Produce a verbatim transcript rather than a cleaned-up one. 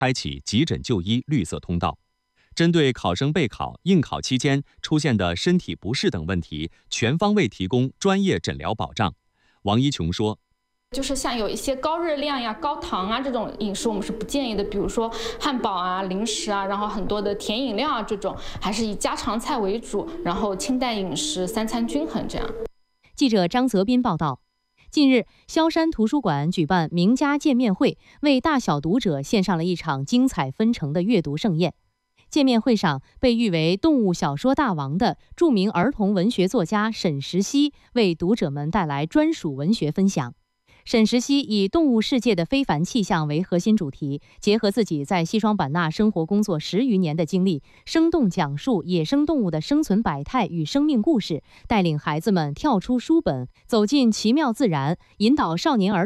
开启急诊就医绿色通道，针对考生备考、应考期间出现的身体不适等问题，全方位提供专业诊疗保障。王一琼说， 就是像有一些高热量呀、高糖啊这种饮食，我们是不建议的，比如说汉堡啊、零食啊，然后很多的甜饮料啊这种，还是以家常菜为主，然后清淡饮食，三餐均衡这样。 记者张泽斌报道。近日，萧山图书馆举办名家见面会，为大小读者献上了一场精彩纷呈的阅读盛宴。见面会上，被誉为动物小说大王的著名儿童文学作家沈石溪为读者们带来专属文学分享。沈石溪以动物世界的非凡气象为核心主题，结合自己在西双版纳生活工作十余年的经历，生动讲述野生动物的生存百态与生命故事，带领孩子们跳出书本，走进奇妙自然，引导少年儿